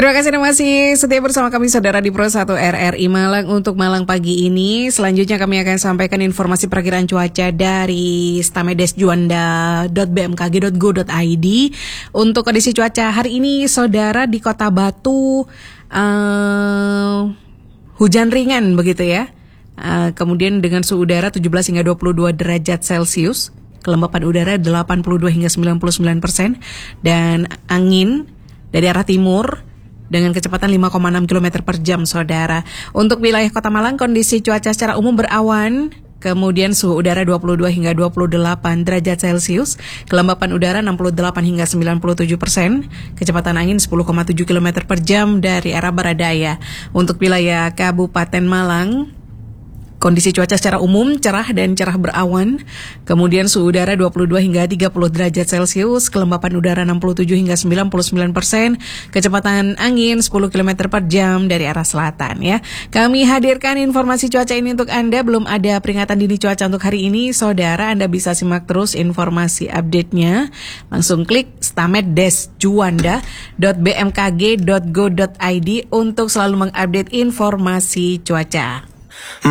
Terima kasih masih setia bersama kami saudara di Pro 1 RRI Malang untuk Malang pagi ini. Selanjutnya kami akan sampaikan informasi perakiraan cuaca dari stamedesjuanda.bmkg.go.id. Untuk kondisi cuaca hari ini saudara di Kota Batu hujan ringan begitu ya. Kemudian dengan suhu udara 17 hingga 22 derajat Celcius, kelembapan udara 82 hingga 99%, dan angin dari arah timur dengan kecepatan 5,6 km per jam, saudara. Untuk wilayah Kota Malang, kondisi cuaca secara umum berawan, kemudian suhu udara 22 hingga 28 derajat Celcius, kelembapan udara 68 hingga 97%, kecepatan angin 10,7 km per jam dari arah barat daya. Untuk wilayah Kabupaten Malang, kondisi cuaca secara umum cerah dan cerah berawan, kemudian suhu udara 22 hingga 30 derajat Celcius, kelembapan udara 67 hingga 99%, kecepatan angin 10 km per jam dari arah selatan ya. Kami hadirkan informasi cuaca ini untuk Anda, belum ada peringatan dini cuaca untuk hari ini, saudara. Anda bisa simak terus informasi update-nya, langsung klik stamedesjuanda.bmkg.go.id untuk selalu mengupdate informasi cuaca.